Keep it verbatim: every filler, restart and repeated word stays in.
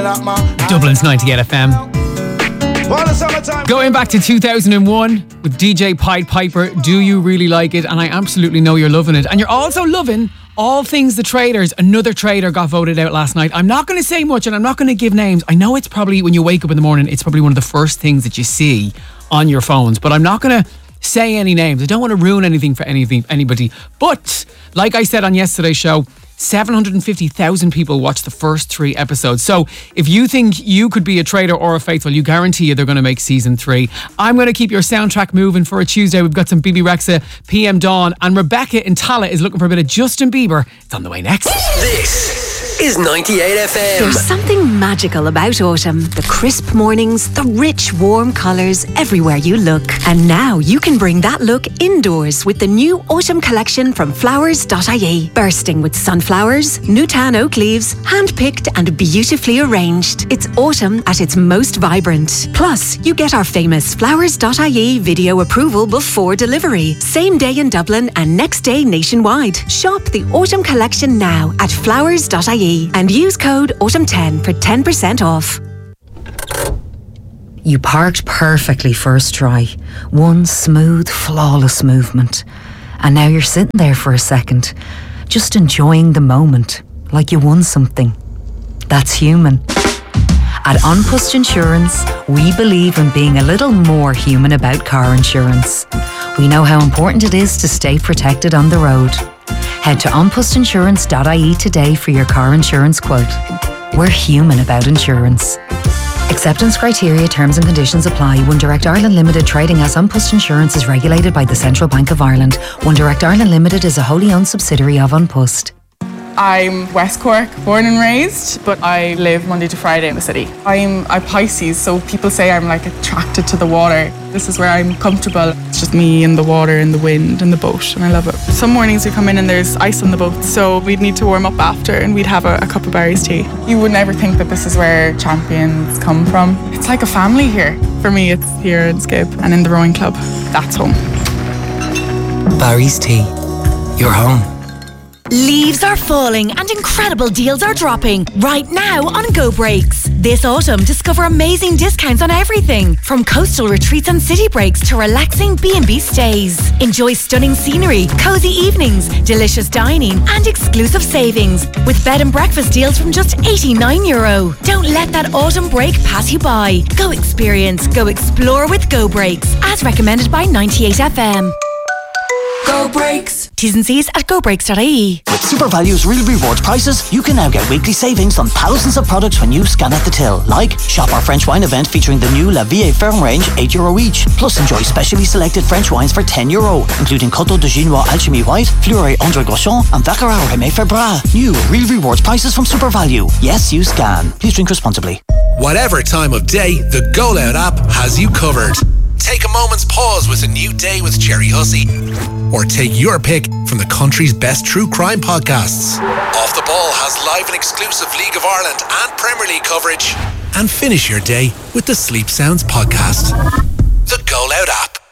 Dublin's ninety-eight F M. Going back to two thousand one with D J Pied Piper, Do You Really Like It? And I absolutely know you're loving it. And you're also loving All Things the Traders. Another trader got voted out last night. I'm not going to say much and I'm not going to give names. I know it's probably, when you wake up in the morning, it's probably one of the first things that you see on your phones. But I'm not going to say any names. I don't want to ruin anything for anything, anybody. But, like I said on yesterday's show, seven hundred fifty thousand people watched the first three episodes. So if you think you could be a trader or a faithful, you guarantee you they're going to make season three. I'm going to keep your soundtrack moving for a Tuesday. We've got some B B Rexa, P M Dawn, and Rebecca in Tala is looking for a bit of Justin Bieber. It's on the way next. This is ninety-eight F M. There's something magical about autumn. The crisp mornings, the rich, warm colours everywhere you look. And now you can bring that look indoors with the new autumn collection from flowers dot I E. Bursting with sunflowers, Newtown oak leaves, hand-picked and beautifully arranged. It's autumn at its most vibrant. Plus, you get our famous flowers dot I E video approval before delivery. Same day in Dublin and next day nationwide. Shop the autumn collection now at flowers dot I E and use code autumn ten for ten percent off. You parked perfectly first try. One smooth, flawless movement. And now you're sitting there for a second, just enjoying the moment, like you won something. That's human. At An Post Insurance, we believe in being a little more human about car insurance. We know how important it is to stay protected on the road. Head to an post insurance dot I E today for your car insurance quote. We're human about insurance. Acceptance criteria, terms and conditions apply. One Direct Ireland Limited trading as An Post Insurance is regulated by the Central Bank of Ireland. One Direct Ireland Limited is a wholly owned subsidiary of An Post. I'm West Cork, born and raised, but I live Monday to Friday in the city. I'm a Pisces, so people say I'm like attracted to the water. This is where I'm comfortable. It's just me and the water and the wind and the boat, and I love it. Some mornings we come in and there's ice on the boat, so we'd need to warm up after and we'd have a, a cup of Barry's tea. You would never think that this is where champions come from. It's like a family here. For me, it's here in Skip and in the rowing club. That's home. Barry's Tea. You're home. Leaves are falling and incredible deals are dropping right now on Go Breaks. This autumn, discover amazing discounts on everything from coastal retreats and city breaks to relaxing B and B stays. Enjoy stunning scenery, cozy evenings, delicious dining and exclusive savings with bed and breakfast deals from just eighty-nine euro. Don't let that autumn break pass you by. Go experience, go explore with Go Breaks as recommended by ninety-eight F M. Go Breaks. T's and C's at go breaks dot I E. With SuperValue's real rewards prices, you can now get weekly savings on thousands of products when you scan at the till. Like, shop our French wine event featuring the new La Vie Ferme range, eight euro each. Plus enjoy specially selected French wines for ten euro, including Coteau de Ginois Alchimie White, Fleury André Gauchon and Baccarat Rémy Febras. New real rewards prices from SuperValue. Yes, you scan. Please drink responsibly. Whatever time of day, the Go Loud app has you covered. Take a moment's pause with a new day with Jerry Hussey. Or take your pick from the country's best true crime podcasts. Off the Ball has live and exclusive League of Ireland and Premier League coverage. And finish your day with the Sleep Sounds podcast. The Go Loud app.